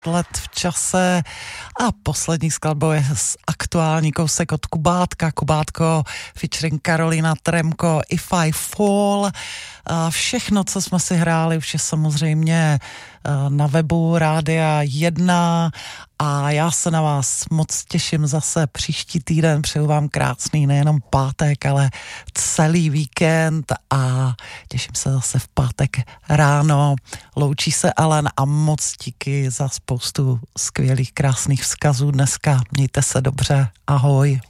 let v čase a poslední skladbou je aktuální kousek od Kubátka. Kubátko featuring Karolina Tremko, If I Fall. Všechno, co jsme si hráli, už je samozřejmě na webu Rádia 1 a já se na vás moc těším zase příští týden. Přeju vám krásný nejenom pátek, ale celý víkend a těším se zase v pátek ráno. Loučí se Ellen a moc díky za spoustu skvělých krásných vzkazů dneska. Mějte se dobře, ahoj.